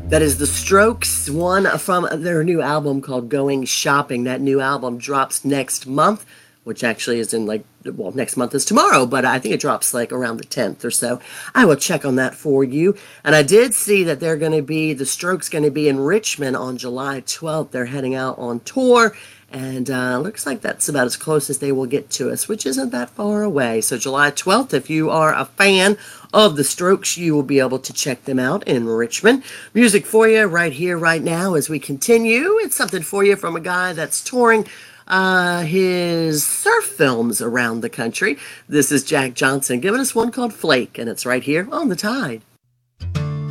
That is The Strokes, one from their new album called Going Shopping. That new album drops next month, which actually is in like, well, next month is tomorrow, but I think it drops like around the 10th or so. I will check on that for you. And I did see that The Strokes going to be in Richmond on July 12th. They're heading out on tour. And looks like that's about as close as they will get to us, which isn't that far away. So July 12th, if you are a fan of The Strokes, you will be able to check them out in Richmond. Music for you right here, right now, as we continue. It's something for you from a guy that's touring his surf films around the country. This is Jack Johnson giving us one called Flake, and it's right here on The Tide.